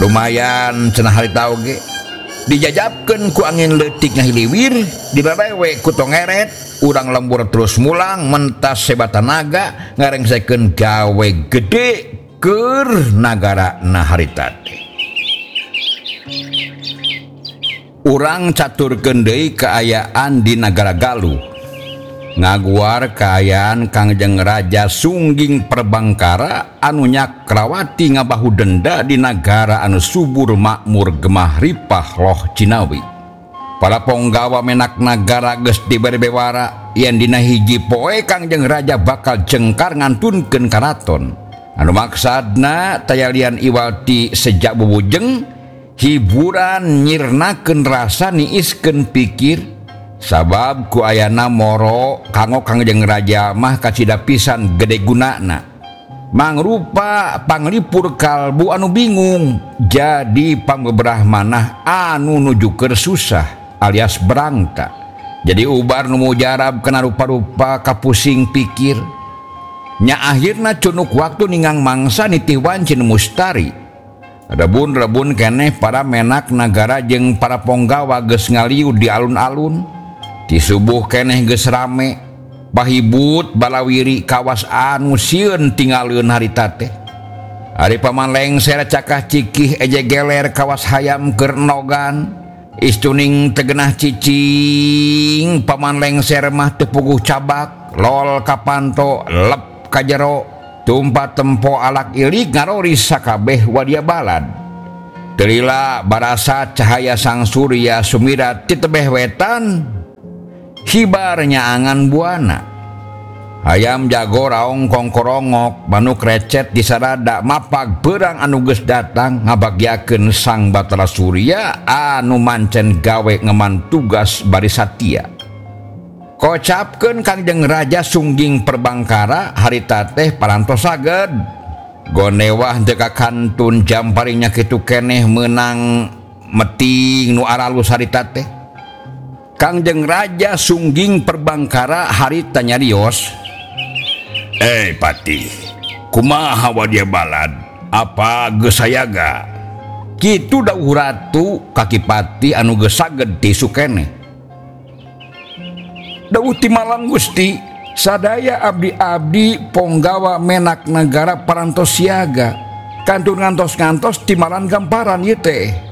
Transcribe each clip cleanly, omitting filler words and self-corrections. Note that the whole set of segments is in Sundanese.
lumayan cenah harita oge dijajabkeun ku angin leutik ngahiliwir dibarewe ku tongeret urang lembur terus mulang mentas sebatan naga ngarengsekeun gawe gede keur nagara na harita teh. Urang caturkeun deui kaayaan di nagara Galuh ngaguar kaayaan Kangjeng Raja Sungging Perbangkara anu nyakrawati ngabahu denda di nagara anu subur makmur gemah ripah loh Cinawi. Para ponggawa menak nagara geus dibere bewara yen dina hiji poe Kangjeng Raja bakal jengkar ngantunkeun karaton. Anu maksadna tayalian iwati sejak bubujeng hiburan nyirnakeun rasa niiskeun pikir. Sabab ku ayana moro kanggo Kangjeng Raja mah kacida pisan gede gunana mangrupa panglipur kalbu anu bingung jadi pangbeberah manah anu nuju keur susah alias berangta jadi ubar nu mujarab kana rupa-rupa kapusing pikir nya akhirna cunuk waktu ningang mangsa nitiwan cin mustari rebun keneh para menak nagara jeung para ponggawa geus ngaliu di alun-alun. Di subuh keneh geus rame pahibut balawiri kawas anu sieun tinggalieun harita teh. Ari paman lengser cakah cikih eje geler kawas hayam keur nogan istuning tegenah cicing paman lengser mah teu puguh cabak lol kapanto lep ka jero tumpat tempo alak ilik ngaroris sakabeh wadia balad. Teu barasa cahaya sang surya sumira ti tebeh wetan hibarnya angan buana hayam jago raong kongkorongok manuk recet di sarada mapag berang anu geus datang ngabagyakeun sang Batara Surya anu mancen gawe ngeman tugas bari satia. Kocapkeun Kangjeng Raja Sungging Perbangkara harita teh parantos saged gonewah teu kakantun jam paringnya kitu keneh meunang meting nu aralus harita teh. Kangjeng Raja Sungging Perbangkara harita nyarios, Pati, kumaha wadia balad, apa geus sayaga? Kitu dawuh ratu kaki Pati anu geus saged tisu keneh. Dawuh ti malam Gusti, sadaya abdi-abdi ponggawa menak nagara parantos siaga, kantun ngantos-ngantos timalan gamparan ieu teh.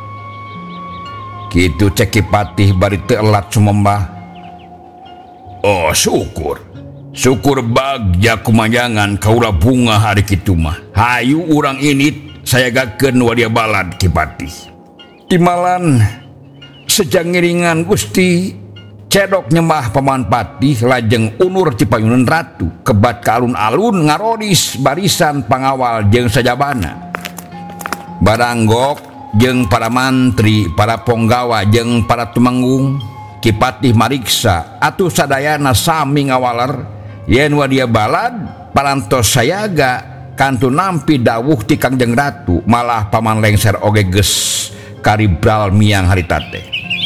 Kitu ceki Patih bari teu elat sumembah. Oh syukur bagja kumajangan kaula bunga hari kitu mah. Hayu urang ini sayagakeun wadia balad Ki Patih. Timalan sejang ngiringan Gusti cedok nyembah paman Patih lajeng unur ti payunan ratu kebat ka alun-alun ngarodis barisan pangawal jeung sajabana. Baranggok jeung para mantri, para ponggawa jeung para tumanggung Ki Patih mariksa atuh sadayana sami ngawaler yen wadia balad parantos sayaga kantun nampi dawuh ti Kangjeng Ratu malah paman lengser oge geus karibral miang harita teh.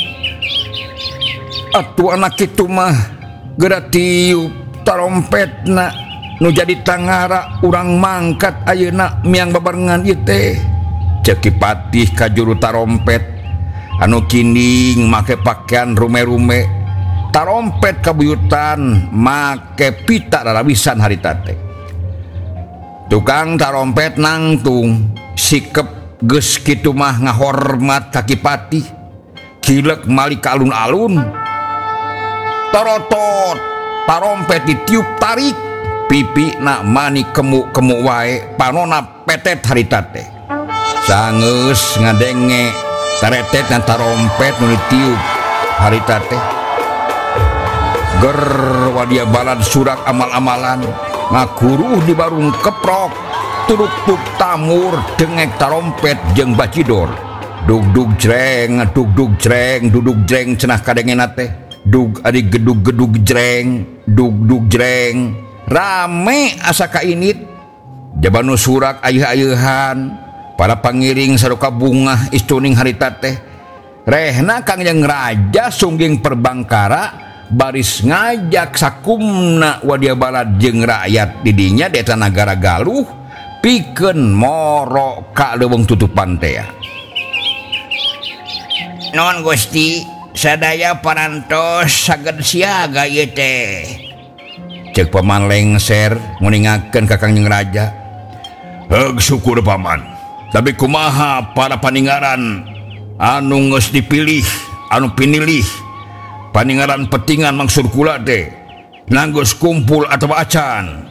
Atuh anak kitu mah geura tiup tarompetna nu jadi tangara urang mangkat ayeuna miang babarengan ieu teh. Ceki Patih ka juru tarompet anu kinding make pakaian rume-rume tarompet kabuyutan make pita rarawisan harita teh. Tukang tarompet nangtung sikep geus kitu mah ngahormat ka Ki Patih kilek malik ka alun-alun torotot tarompet ditiup tarik pipina mani kemu-kemu wae panona petet harita teh. Sangeus ngadenge taretet dan tarompet nu ditiup harita teh. Ger wadia balad surak amal-amalan ngakuruh di barung keprok turuk-tuk tamur dengek tarompet jeung bacidor. Dug-dug jreng, dug-dug jreng, dudug jreng cenah kadengena teh. Dug ari gedug-gedug jreng, dug-dug jreng. Rame asa kainit. Jabanu surak ayeuh-ayeuhan para pangiring saruka bunga istuning harita teh rehna Kangjeng Raja Sungging Perbangkara baris ngajak sakumna wadia balad jeung rakyat didinya desa nagara Galuh nepikeun moro ka leuweung tutupan teh. Non Gusti, sadaya parantos saged siaga ieu teh. Cek Paman lengser nguningakeun ka Kangjeng Raja. Syukur Paman. Tapi kumaha para paninggaran anu geus dipilih, anu pinilih paninggaran petingan maksud kula teh nanggus kumpul atau acan.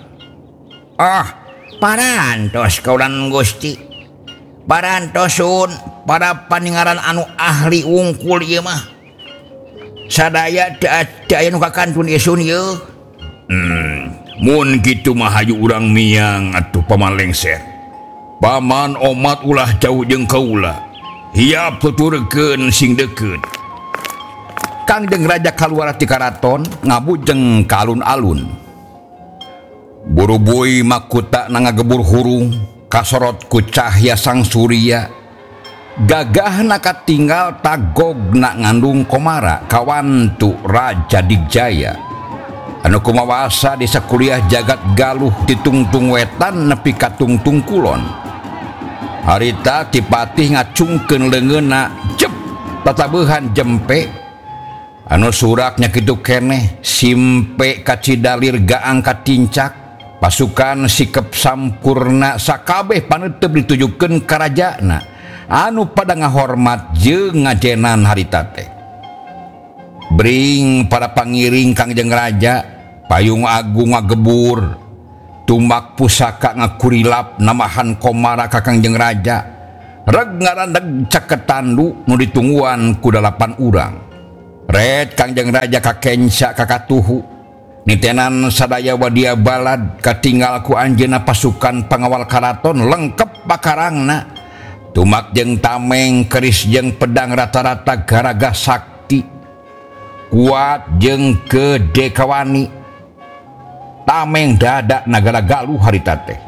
Parantos kaulan Gusti. Parantosun para paninggaran anu ahli wungkul ieu mah. Sadaya teu aya nu kakantun isun ieu. Mun kitu mah hayu urang miang atuh Paman lengser. Paman omat ulah jauh jeung kaula. Hiap tuturkeun sing deukeut. Kangjeng Raja kaluar ti karaton ngabujeng ka alun-alun. Buru-bui makuta ngagebur hurung kasorot ku cahya sang surya. Gagahna katinggal tagogna ngandung komara kawantu Raja Digjaya. Anu kumawasa desa kuliah jagat galuh di tungtung wetan nepi ka tungtung kulon. Harita Kipatih ngacungkeun leungeunna jep tatabeuhan jempe. Anu suraknya kitu keneh simpe ka Cidalir gaang ka Tincak. Pasukan sikep sampurna sakabeh paneuteup ditujukeun ka rajana anu pada ngahormat jeung ngajenan harita teh. Bring para pangiring Kangjeng Raja payung agung ngagebur tumbak pusaka ngakurilap namahan komara ka Kangjeng Raja reg ngarandeg caketandu nu ditungguan ku 8 urang. Red Kangjeng Raja kakenca kakatuhu nitenan sadaya wadia balad katinggal ku anjeunna pasukan pangawal karaton lengkep pakarangna tumak jeung tameng keris jeung pedang rata-rata garaga sakti kuat jeung gede kawani. Tameng dada nagara Galuh harita teh.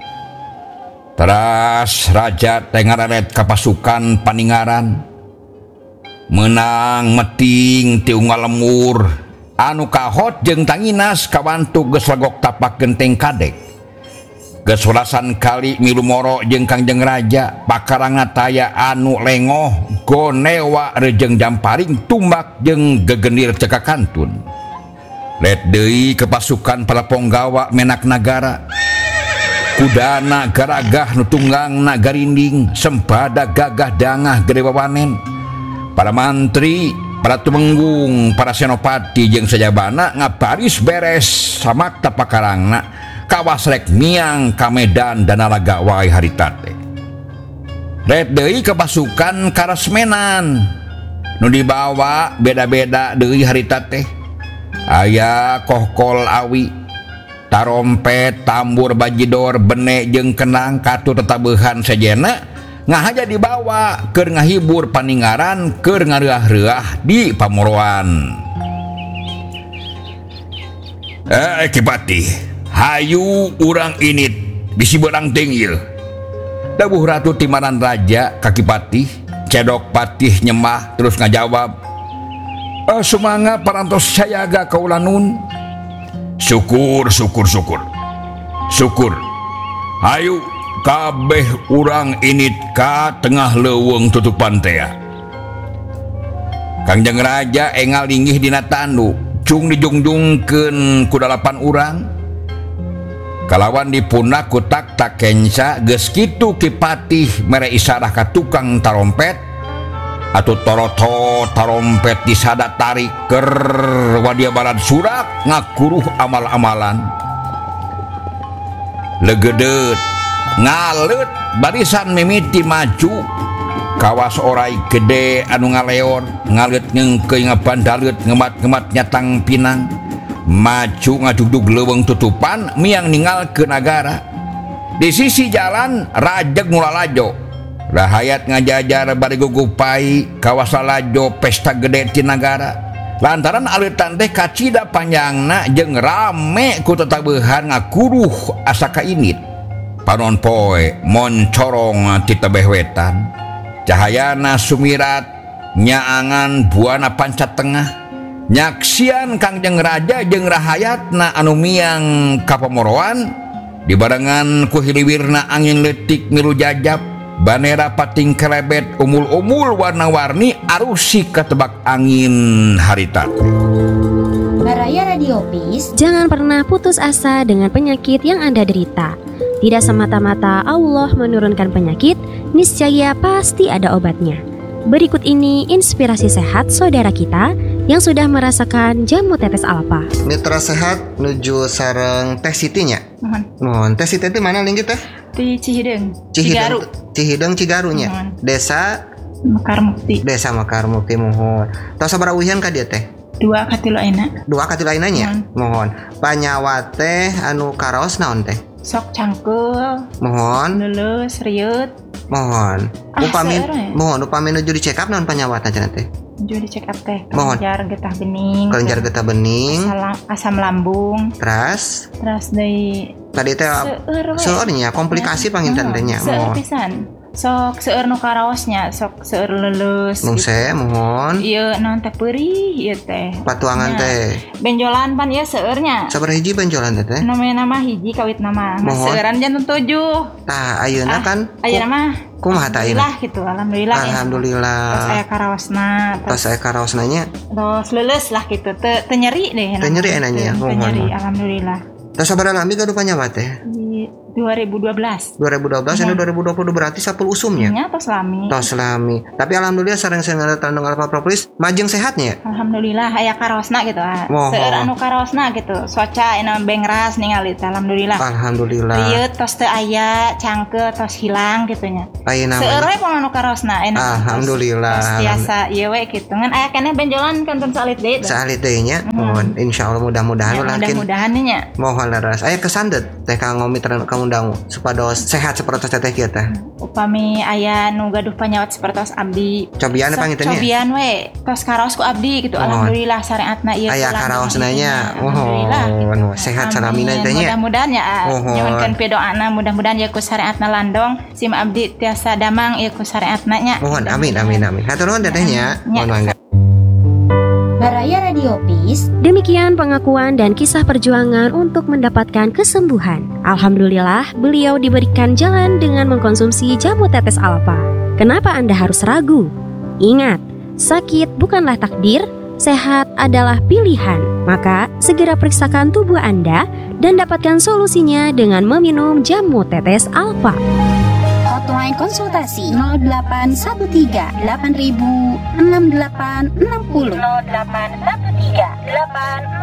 Teras raja teh ngararet ka pasukan paninggaran menang meting ti unggal lemur anu kahot jeung tanginas kawantu geus legok tapak genteng kadek. Geus welasan kali milu moro jeung Kangjeng Raja pakarangna taya anu lengoh gonewa rejeng jamparing tumbak jeung gegenir cekakantun. Let deui ke pasukan para ponggawa menak nagara. Kudana garagah nu tunggangna garinding sempada gagah dangah gede wawanen. Para mantri, para tumenggung, para senopati jeung sajabana ngabaris beres samakta pakarangna kawas rek miang ka medan Danaraga wae harita teh. Ret deui ke pasukan karesmenan nu dibawa beda-beda deui harita teh. Aya kohkol awi, tarompet, tambur bajidor, bene jeung kenang katu tetabeuhan sejenna ngahaja dibawa keur ngahibur paninggaran keur ngareah-reah di pamoroan. Kipatih, hayu urang init bisi beurang teuing ieu. Dawuh Ratu Timanan Raja ka Kipatih, cedok Patih nyemah terus ngajawab, "Sumangga parantos sayaga kaula nun." Syukur. Hayu kabeh urang init ka tengah leuweung tutupan teh. Kangjeng Raja engal linggih dina tandu cung dijungjungkeun ku 8 urang kalawan dipundak ku tak kenca geus kitu Kipatih mere isarah ka tukang tarompet atuh toroto tarompet disada tarik keur wadia balad surak ngakuruh amal-amalan. Legedeut ngalut barisan mimiti maju kawas orai gede anu ngaleor ngalut ngengkeuy ngabandalut ngemat-ngemat nyatang pinang maju ngajugdug leuweung tutupan miang ninggalkeun nagara. Di sisi jalan rajeg mulalajo rahayat ngajajar bari gugupai kawas lalajo pesta gede ti nagara lantaran alitan teh kacida panjangna jeung rame ku tetabeuhan ngakuruh asa kainit. Panon poe moncorong ti tebeh wetan cahayana sumirat nyaangan buana pancat tengah nyaksian Kangjeng Raja jeung rahayatna anu miang ka pamoroan Di barengan ku hiliwirna angin letik milu jajab, banera pating kelebet umul-umul warna-warni arusi ketebak angin harita. Baraya Radio Peace. Jangan pernah putus asa dengan penyakit yang Anda derita. Tidak semata-mata Allah menurunkan penyakit, niscaya pasti ada obatnya. Berikut ini inspirasi sehat saudara kita yang sudah merasakan jamu tetes alfa. Mitra sehat nuju sareng Teh Siti nya. Mohon. Teh Siti itu mana linggit teh? Di Cihideng. Cihideng Cigarunya. Desa Mekar Mukti. Desa Mekar Mukti mohon. Tos sabaraha uhian ka dieu teh? 2 katilu ayeuna. 2 katilu ayeuna nya. Mohon. Panyawa teh anu karaos naon teh? Sok cangkeul. Mohon. Leuleus rieut. Mohon. Upami nuju di check up naon panyawatna cenah teh? Nuju di check up teh. Mohon. Kelenjar getah bening. Asam lambung. Terus deui tadi teh seueurnya komplikasi panginten teh nya. Seueur pisan. Sok seueur nu karaosnya, sok seueur leuleus. Mungse mohon. Ieu naon teh peurih ieu teh. Patuangan teh. Benjolan pan ieu seueurnya. Sabaraha hiji benjolan teh? Nama hiji kawit nama. Seueuran jantung 7. Tah ayeuna kan. Ayeuna mah kumaha tah ayeuna? Alhamdulillah. Tos aya karaosna. Tos aya karaosna nya. Tos leuleus lah kitu. Teu nyeri deh. Teu nyeri aya nya. Teu nyeri alhamdulillah. Tos sabaraha lambi gaduh panyawa teh? 2012 ini 2020 berarti 10 usumnya. Nya tos lami. Tapi alhamdulillah sareng tandung alfa propolis majeng sehatnya. Alhamdulillah aya karaosna gitu. Seueur anu karaosna gitu. Soca ina bengras ningali alhamdulillah. Alhamdulillah. Ieu tos teu aya cangkeul tos hilang gitu nya. Seueur we pon anu karaosna alhamdulillah. Tiasa ieu we kitu. Ngan aya keneh benjolan kantun salit deui. Salit deui nya. Mohon insyaallah mudah-mudahan mudah-mudahan nya. Mohon leres. Aya kesandet teh kanggo mitra kamu dangu supados sehat seperti teteh kieu teh. Upami aya nu gaduh panyawat seperti abdi. Cobian pangintennya. Cobian we. Tos karaos ku abdi gitu. Alhamdulillah syariatna ieu. Aya karaosna nya. Alhamdulillah. Sehat salamina teh nya. Mudah-mudahan ya nyuhunkeun pidoana mudah-mudahan ieu ku syariatna landong sim abdi tiasa damang ieu ku syariatna nya. Mohon amin. Hatur nuhun teteh nya. Mohon mangga. Baraya Radio Peace. Demikian pengakuan dan kisah perjuangan untuk mendapatkan kesembuhan. Alhamdulillah, beliau diberikan jalan dengan mengkonsumsi jamu tetes alfa. Kenapa Anda harus ragu? Ingat, sakit bukanlah takdir, sehat adalah pilihan. Maka, segera periksakan tubuh Anda dan dapatkan solusinya dengan meminum jamu tetes alfa. Hotline konsultasi 0813 8000 6860 0813 8000